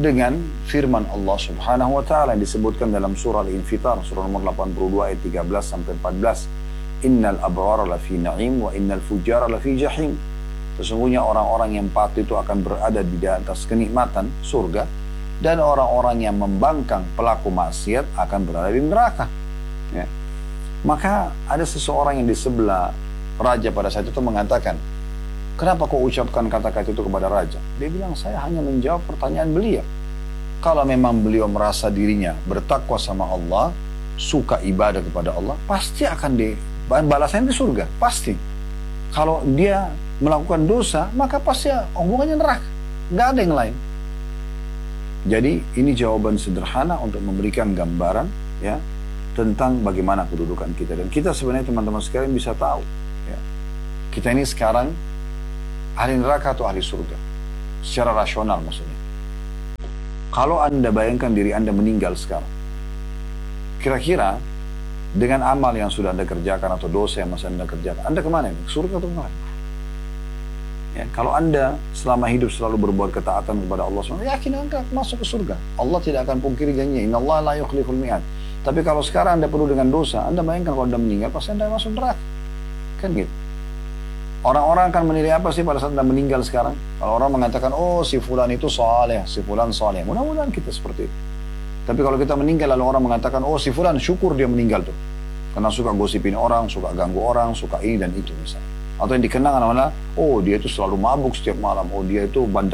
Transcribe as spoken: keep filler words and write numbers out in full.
dengan firman Allah Subhanahu wa taala yang disebutkan dalam surah Al-Infitar, surah nomor delapan puluh dua ayat tiga belas sampai empat belas. Innal abrara lafi na'im wa innal fujara lafi jahim. Sesungguhnya orang-orang yang patuh itu akan berada di atas kenikmatan surga, dan orang-orang yang membangkang pelaku maksiat akan berada di neraka. Ya. Maka ada seseorang yang di sebelah raja pada saat itu mengatakan, kenapa kau ucapkan kata-kata itu kepada raja? Dia bilang, saya hanya menjawab pertanyaan beliau. Kalau memang beliau merasa dirinya bertakwa sama Allah, suka ibadah kepada Allah, pasti akan di balasannya di surga, pasti. Kalau dia melakukan dosa, maka pasti hubungannya neraka, nggak ada yang lain. Jadi ini jawaban sederhana untuk memberikan gambaran, ya, tentang bagaimana kedudukan kita. Dan kita sebenarnya teman-teman sekalian bisa tahu, ya, kita ini sekarang ahli neraka atau ahli surga, secara rasional maksudnya. Kalau Anda bayangkan diri Anda meninggal sekarang, kira-kira dengan amal yang sudah Anda kerjakan atau dosa yang masih Anda kerjakan, Anda kemana ini? Surga atau kemana? Ya, kalau Anda selama hidup selalu berbuat ketaatan kepada Allah subhanahu wa taala, yakin Anda masuk ke surga. Allah tidak akan pungkiri janjinya. Innallaha la yukhliful mi'ad. Tapi kalau sekarang Anda penuh dengan dosa, Anda bayangkan kalau Anda meninggal, pasti Anda masuk neraka. Kan gitu. Orang-orang akan menilai apa sih pada saat Anda meninggal sekarang? Kalau orang mengatakan, oh si fulan itu saleh, si fulan saleh. Mudah-mudahan kita seperti itu. Tapi kalau kita meninggal lalu orang mengatakan, oh si fulan syukur dia meninggal tuh. Karena suka gosipin orang, suka ganggu orang, suka ini dan itu misalnya. Atau yang dikenang adalah, oh dia itu selalu mabuk setiap malam, oh dia itu bandar